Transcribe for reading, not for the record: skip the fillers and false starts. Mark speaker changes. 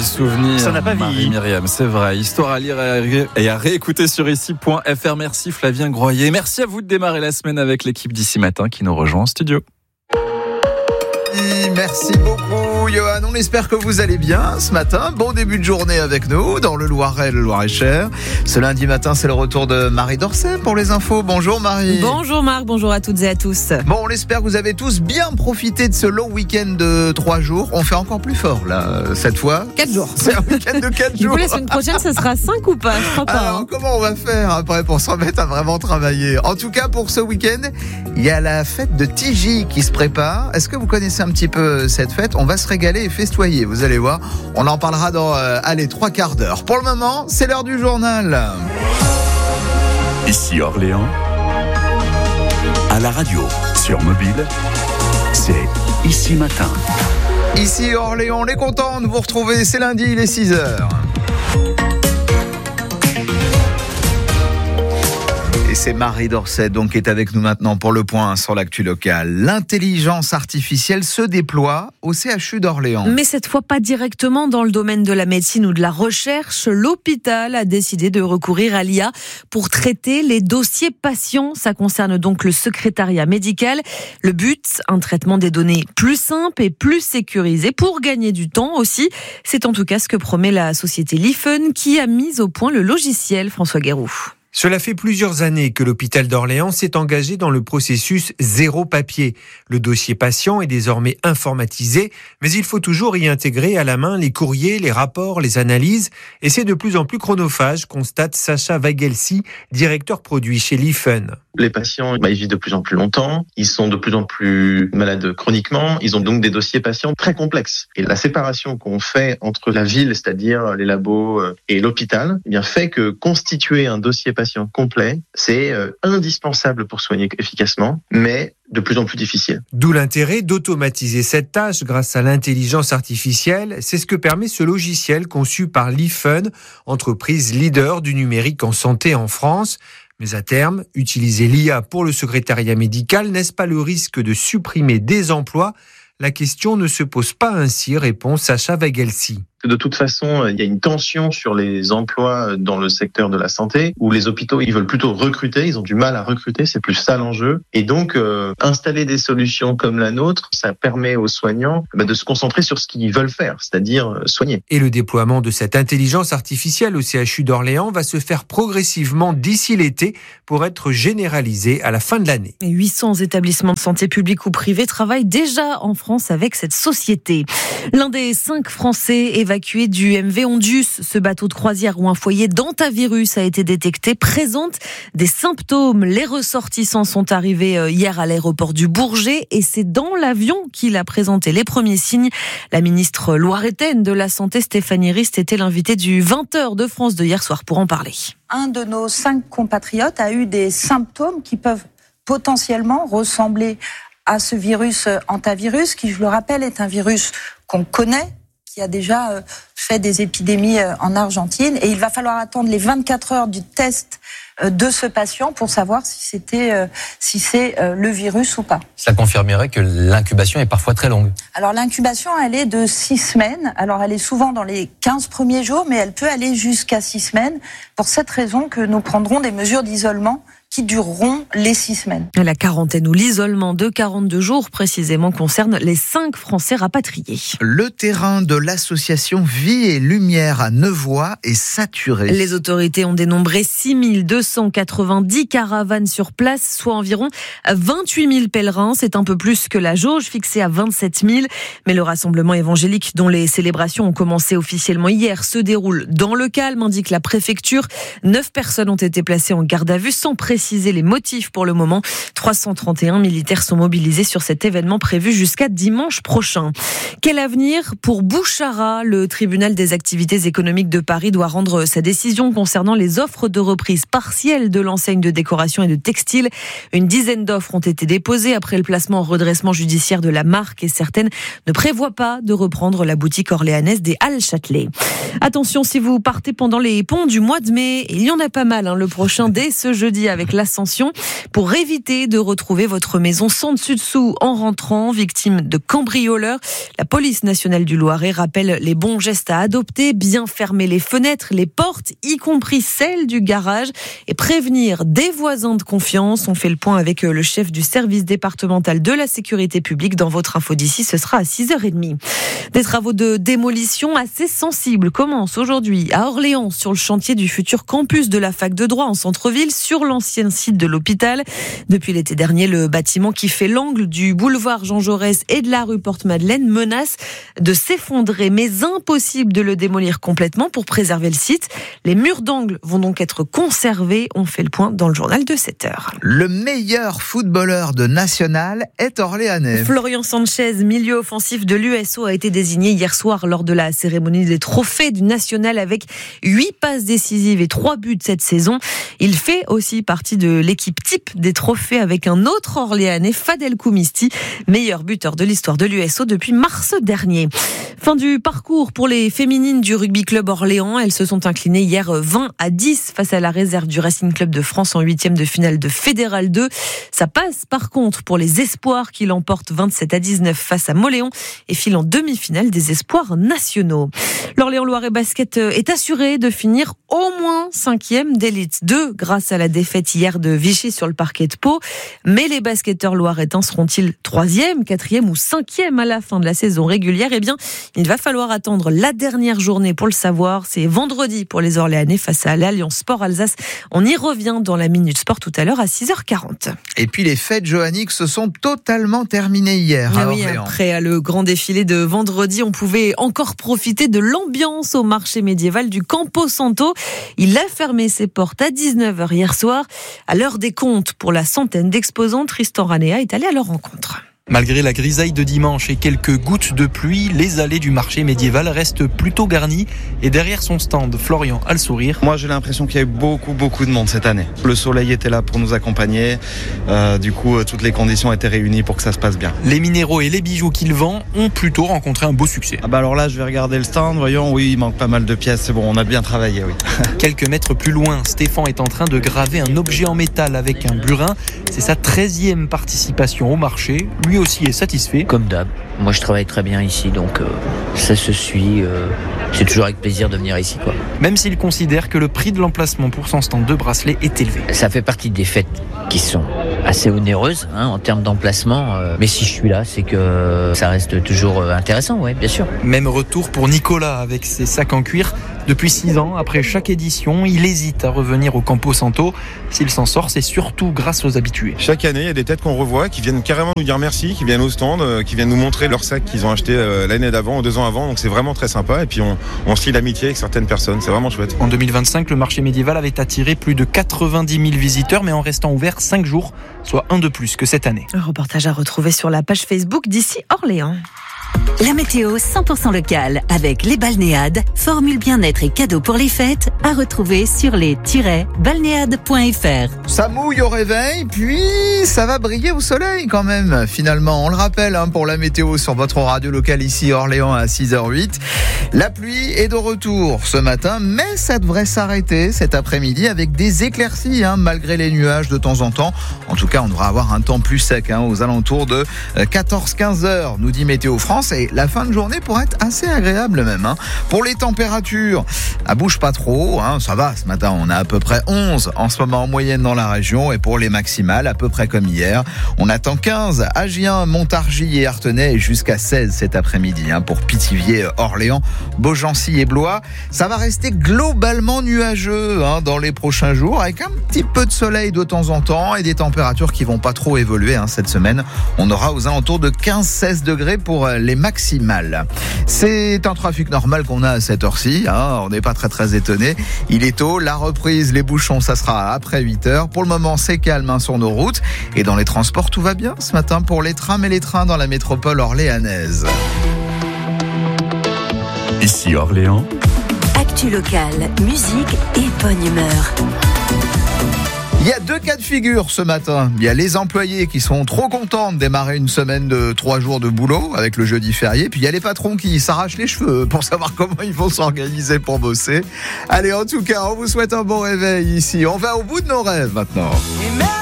Speaker 1: souvenir.
Speaker 2: Ça n'a pas vieilli.
Speaker 1: Marie-Myriam, c'est vrai. Histoire à lire et à réécouter sur ici.fr. Merci Flavien Groyer. Merci à vous de démarrer la semaine avec l'équipe d'Ici Matin qui nous rejoint en studio.
Speaker 3: Merci beaucoup Johan, on espère que vous allez bien ce matin. Bon début de journée avec nous dans le Loiret, le Loir-et-Cher. Ce lundi matin, c'est le retour de Marie Dorcet pour les infos. Bonjour Marie.
Speaker 4: Bonjour Marc, bonjour à toutes et à tous.
Speaker 3: Bon, on espère que vous avez tous bien profité de ce long week-end de 3 jours. On fait encore plus fort là, cette fois.
Speaker 4: 4 jours.
Speaker 3: C'est un week-end de 4 jours.
Speaker 4: Du coup, la semaine prochaine, ça sera 5 ou pas? Je crois pas.
Speaker 3: Alors, comment on va faire après pour se remettre à vraiment travailler? En tout cas, pour ce week-end, il y a la fête de Tigy qui se prépare. Est-ce que vous connaissez un petit peu cette fête? On va se régaler et festoyer, vous allez voir. On en parlera dans 3 quarts d'heure. Pour le moment, c'est l'heure du journal.
Speaker 5: Ici Orléans, à la radio, sur mobile, c'est Ici Matin.
Speaker 3: Ici Orléans, on est content de vous retrouver. C'est lundi, il est 6h. Et c'est Marie Dorcet donc qui est avec nous maintenant pour le point sur l'actu locale. L'intelligence artificielle se déploie au CHU d'Orléans.
Speaker 4: Mais cette fois pas directement dans le domaine de la médecine ou de la recherche. L'hôpital a décidé de recourir à l'IA pour traiter les dossiers patients. Ça concerne donc le secrétariat médical. Le but, un traitement des données plus simple et plus sécurisé pour gagner du temps aussi. C'est en tout cas ce que promet la société Lifen qui a mis au point le logiciel. François Guéroux.
Speaker 6: Cela fait plusieurs années que l'hôpital d'Orléans s'est engagé dans le processus zéro papier. Le dossier patient est désormais informatisé, mais il faut toujours y intégrer à la main les courriers, les rapports, les analyses, et c'est de plus en plus chronophage, constate Sacha Wagelsi, directeur produit chez Lifen.
Speaker 7: Les patients, ils vivent de plus en plus longtemps, ils sont de plus en plus malades chroniquement, ils ont donc des dossiers patients très complexes. Et la séparation qu'on fait entre la ville, c'est-à-dire les labos, et l'hôpital, fait que constituer un dossier patient complet, c'est indispensable pour soigner efficacement, mais de plus en plus difficile.
Speaker 6: D'où l'intérêt d'automatiser cette tâche grâce à l'intelligence artificielle. C'est ce que permet ce logiciel conçu par Lifen, entreprise leader du numérique en santé en France. Mais à terme, utiliser l'IA pour le secrétariat médical, n'est-ce pas le risque de supprimer des emplois? La question ne se pose pas ainsi, répond Sacha Wagelsi.
Speaker 7: De toute façon, il y a une tension sur les emplois dans le secteur de la santé, où les hôpitaux, ils veulent plutôt recruter, ils ont du mal à recruter, c'est plus ça l'enjeu. Et donc, installer des solutions comme la nôtre, ça permet aux soignants de se concentrer sur ce qu'ils veulent faire, c'est-à-dire soigner.
Speaker 6: Et le déploiement de cette intelligence artificielle au CHU d'Orléans va se faire progressivement d'ici l'été pour être généralisé à la fin de l'année.
Speaker 4: 800 établissements de santé publics ou privés travaillent déjà en France avec cette société. L'un des 5 Français évacué du MV Ondius, ce bateau de croisière où un foyer d'hantavirus a été détecté, présente des symptômes. Les ressortissants sont arrivés hier à l'aéroport du Bourget et c'est dans l'avion qu'il a présenté les premiers signes. La ministre loiretaine de la Santé, Stéphanie Rist, était l'invitée du 20h de France de hier soir pour en parler.
Speaker 8: Un de nos 5 compatriotes a eu des symptômes qui peuvent potentiellement ressembler à ce virus hantavirus, qui, je le rappelle, est un virus qu'on connaît, qui a déjà fait des épidémies en Argentine. Et il va falloir attendre les 24 heures du test de ce patient pour savoir si c'est le virus ou pas.
Speaker 9: Ça confirmerait que l'incubation est parfois très longue.
Speaker 8: Alors l'incubation, elle est de 6 semaines. Alors elle est souvent dans les 15 premiers jours, mais elle peut aller jusqu'à 6 semaines. Pour cette raison que nous prendrons des mesures d'isolement qui dureront les 6 semaines.
Speaker 4: La quarantaine ou l'isolement de 42 jours précisément concerne les 5 Français rapatriés.
Speaker 3: Le terrain de l'association Vie et Lumière à Nevoy est saturé.
Speaker 4: Les autorités ont dénombré 6290 caravanes sur place, soit environ 28 000 pèlerins. C'est un peu plus que la jauge fixée à 27 000. Mais le rassemblement évangélique dont les célébrations ont commencé officiellement hier se déroule dans le calme, indique la préfecture. 9 personnes ont été placées en garde à vue sans préciser les motifs pour le moment. 331 militaires sont mobilisés sur cet événement prévu jusqu'à dimanche prochain. Quel avenir pour Bouchara? Le tribunal des activités économiques de Paris doit rendre sa décision concernant les offres de reprise partielle de l'enseigne de décoration et de textile. Une dizaine d'offres ont été déposées après le placement en redressement judiciaire de la marque et certaines ne prévoient pas de reprendre la boutique orléanaise des Halles Châtelet. Attention, si vous partez pendant les ponts du mois de mai, il y en a pas mal, le prochain dès ce jeudi avec l'Ascension pour éviter de retrouver votre maison sans dessus-dessous en rentrant, victime de cambrioleurs. La police nationale du Loiret rappelle les bons gestes à adopter, bien fermer les fenêtres, les portes, y compris celles du garage, et prévenir des voisins de confiance. On fait le point avec le chef du service départemental de la sécurité publique dans votre info d'ici, ce sera à 6h30. Des travaux de démolition assez sensibles commencent aujourd'hui à Orléans sur le chantier du futur campus de la fac de droit en centre-ville sur l'ancien site de l'hôpital. Depuis l'été dernier, le bâtiment qui fait l'angle du boulevard Jean Jaurès et de la rue Porte-Madeleine menace de s'effondrer, mais impossible de le démolir complètement pour préserver le site. Les murs d'angle vont donc être conservés. On fait le point dans le journal de 7h.
Speaker 3: Le meilleur footballeur de national est orléanais.
Speaker 4: Florian Sanchez, milieu offensif de l'USO, a été désigné hier soir lors de la cérémonie des trophées du national avec 8 passes décisives et 3 buts cette saison. Il fait aussi partie de l'équipe type des trophées avec un autre Orléanais, Fadel Koumisti, meilleur buteur de l'histoire de l'USO depuis mars dernier. Fin du parcours pour les féminines du Rugby Club Orléans. Elles se sont inclinées hier 20-10 face à la réserve du Racing Club de France en 8e de finale de Fédéral 2. Ça passe par contre pour les espoirs qui l'emportent 27-19 face à Moléon et filent en demi-finale des espoirs nationaux. L'Orléans-Loiret Basket est assuré de finir au moins 5e d'élite 2 grâce à la défaite hier de Vichy sur le parquet de Pau. Mais les basketteurs loiretains seront-ils 3e, 4e ou 5e à la fin de la saison régulière? Eh bien, il va falloir attendre la dernière journée pour le savoir. C'est vendredi pour les Orléanais face à l'Alliance Sport Alsace. On y revient dans la Minute Sport tout à l'heure à 6h40.
Speaker 3: Et puis les fêtes johanniques se sont totalement terminées hier à Orléans.
Speaker 4: Après le grand défilé de vendredi, on pouvait encore profiter de l'ambiance au marché médiéval du Campo Santo. Il a fermé ses portes à 19h hier soir. À l'heure des comptes pour la centaine d'exposants, Tristan Ranea est allé à leur rencontre.
Speaker 2: Malgré la grisaille de dimanche et quelques gouttes de pluie, les allées du marché médiéval restent plutôt garnies. Et derrière son stand, Florian a le sourire.
Speaker 10: Moi, j'ai l'impression qu'il y a eu beaucoup de monde cette année. Le soleil était là pour nous accompagner. Du coup, toutes les conditions étaient réunies pour que ça se passe bien.
Speaker 2: Les minéraux et les bijoux qu'il vend ont plutôt rencontré un beau succès.
Speaker 10: Alors là, je vais regarder le stand. Voyons, oui, il manque pas mal de pièces. C'est bon, on a bien travaillé, oui.
Speaker 2: Quelques mètres plus loin, Stéphane est en train de graver un objet en métal avec un burin. C'est sa 13e participation au marché. Lui aussi est satisfait.
Speaker 11: Comme d'hab, moi je travaille très bien ici, donc ça se suit. C'est toujours avec plaisir de venir ici, quoi.
Speaker 2: Même s'il considère que le prix de l'emplacement pour son stand de bracelet est élevé.
Speaker 11: Ça fait partie des fêtes qui sont assez onéreuses en termes d'emplacement. Mais si je suis là, c'est que ça reste toujours intéressant, ouais, bien sûr.
Speaker 2: Même retour pour Nicolas avec ses sacs en cuir. Depuis 6 ans, après chaque édition, il hésite à revenir au Campo Santo. S'il s'en sort, c'est surtout grâce aux habitués.
Speaker 12: Chaque année, il y a des têtes qu'on revoit qui viennent carrément nous dire merci, qui viennent au stand, qui viennent nous montrer leurs sacs qu'ils ont achetés l'année d'avant ou 2 ans avant. Donc c'est vraiment très sympa. Et puis on se lie d'amitié avec certaines personnes. C'est vraiment chouette.
Speaker 2: En 2025, le marché médiéval avait attiré plus de 90 000 visiteurs, mais en restant ouvert 5 jours, soit un de plus que cette année.
Speaker 4: Un reportage à retrouver sur la page Facebook d'ici Orléans.
Speaker 13: La météo 100% locale avec les balnéades, formule bien-être et cadeaux pour les fêtes à retrouver sur les-balnéades.fr.
Speaker 3: Ça mouille au réveil, puis ça va briller au soleil quand même. Finalement, on le rappelle pour la météo sur votre radio locale ici Orléans à 6h08. La pluie est de retour ce matin, mais ça devrait s'arrêter cet après-midi avec des éclaircies malgré les nuages de temps en temps. En tout cas, on devra avoir un temps plus sec aux alentours de 14-15 heures, nous dit Météo France. Et la fin de journée pourrait être assez agréable même. Pour les températures, ça bouge pas trop, ça va ce matin, on a à peu près 11 en ce moment en moyenne dans la région, et pour les maximales, à peu près comme hier, on attend 15 à Gien, Montargis et Artenay, et jusqu'à 16 cet après-midi pour Pithiviers, Orléans, Beaugency et Blois. Ça va rester globalement nuageux dans les prochains jours, avec un petit peu de soleil de temps en temps et des températures qui vont pas trop évoluer cette semaine. On aura aux alentours de 15-16 degrés pour les maximales. C'est un trafic normal qu'on a à cette heure-ci, on n'est pas très étonné. Il est tôt, la reprise, les bouchons, ça sera après 8h. Pour le moment, c'est calme sur nos routes, et dans les transports, tout va bien ce matin pour les trams et les trains dans la métropole orléanaise.
Speaker 5: Ici Orléans.
Speaker 13: Actu locale, musique et bonne humeur.
Speaker 3: Il y a 2 cas de figure ce matin. Il y a les employés qui sont trop contents de démarrer une semaine de 3 jours de boulot avec le jeudi férié. Puis il y a les patrons qui s'arrachent les cheveux pour savoir comment ils vont s'organiser pour bosser. Allez, en tout cas, on vous souhaite un bon réveil ici. On va au bout de nos rêves maintenant.